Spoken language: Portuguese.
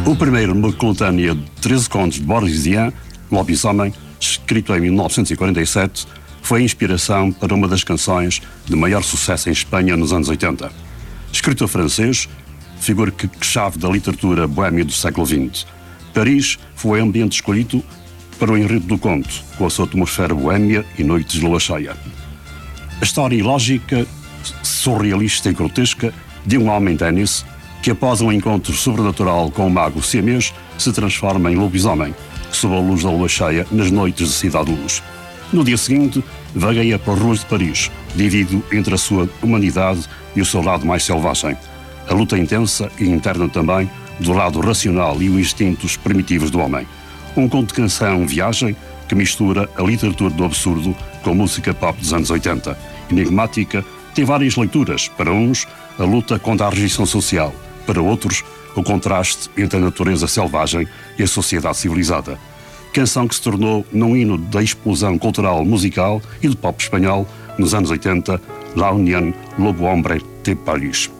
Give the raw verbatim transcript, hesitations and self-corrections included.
O primeiro, uma coletânea de treze contos de Boris Vian, Lobisomem, escrito em mil novecentos e quarenta e sete, foi a inspiração para uma das canções de maior sucesso em Espanha nos anos oitenta. Escritor francês, figura que chave da literatura boêmia do século vinte. Paris foi o ambiente escolhido para o enredo do conto, com a sua atmosfera boêmia e noites de lua cheia. A história ilógica, surrealista e grotesca de um homem ténis que, após um encontro sobrenatural com o mago siamês, se transforma em lobisomem, sob a luz da lua cheia nas noites de Cidade de Luz. No dia seguinte, vagueia pelas ruas de Paris, dividido entre a sua humanidade e o seu lado mais selvagem. A luta intensa e interna também do lado racional e os instintos primitivos do homem. Um conto de canção viagem que mistura a literatura do absurdo com a música pop dos anos oitenta. Enigmática, tem várias leituras. Para uns, a luta contra a rejeição social. Para outros, o contraste entre a natureza selvagem e a sociedade civilizada. Canção que se tornou num hino da explosão cultural musical e do pop espanhol nos anos oitenta, La Unión Lobo Hombre de Paris.